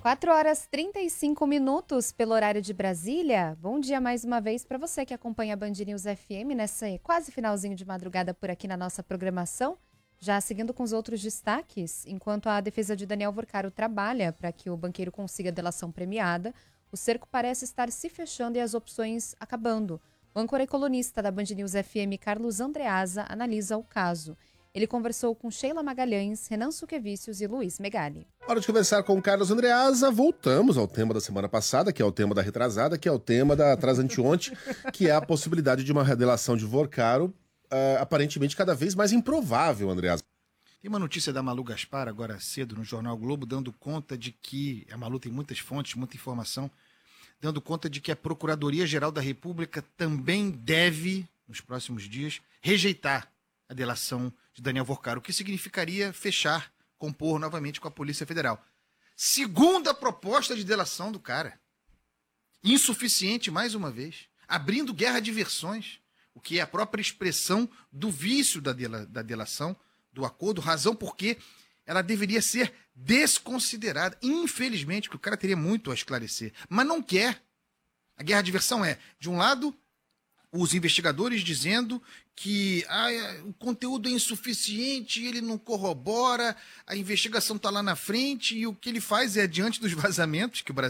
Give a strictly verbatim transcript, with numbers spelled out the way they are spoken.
quatro horas e trinta e cinco minutos pelo horário de Brasília. Bom dia mais uma vez para você que acompanha a Band News F M nessa quase finalzinho de madrugada por aqui na nossa programação. Já seguindo com os outros destaques, enquanto a defesa de Daniel Vorcaro trabalha para que o banqueiro consiga delação premiada, o cerco parece estar se fechando e as opções acabando. O âncora e colunista da Band News F M, Carlos Andreasa, analisa o caso. Ele conversou com Sheila Magalhães, Renan Suquevicius e Luiz Megali. Hora de conversar com o Carlos Andreasa. Voltamos ao tema da semana passada, que é o tema da retrasada, que é o tema da atrasanteonte, que é a possibilidade de uma delação de Vorcaro, uh, aparentemente cada vez mais improvável, Andreasa. Tem uma notícia da Malu Gaspar, agora cedo, no Jornal Globo, dando conta de que, a Malu tem muitas fontes, muita informação, dando conta de que a Procuradoria-Geral da República também deve, nos próximos dias, rejeitar a delação de Daniel Vorcaro, o que significaria fechar, compor novamente com a Polícia Federal. Segunda proposta de delação do cara. Insuficiente, mais uma vez. Abrindo guerra de versões, o que é a própria expressão do vício da, dela, da delação, do acordo, razão porque ela deveria ser desconsiderada. Infelizmente, porque o cara teria muito a esclarecer, mas não quer. A guerra de versão é, de um lado, os investigadores dizendo que ah, o conteúdo é insuficiente, ele não corrobora, a investigação está lá na frente e o que ele faz é, diante dos vazamentos que o Brasil